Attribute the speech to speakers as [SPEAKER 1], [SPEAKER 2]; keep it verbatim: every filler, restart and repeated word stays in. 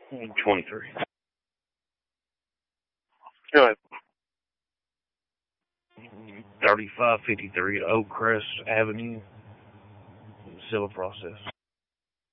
[SPEAKER 1] twenty-three.
[SPEAKER 2] Go ahead.
[SPEAKER 1] thirty-five fifty-three Oak Crest Avenue, Silver Process.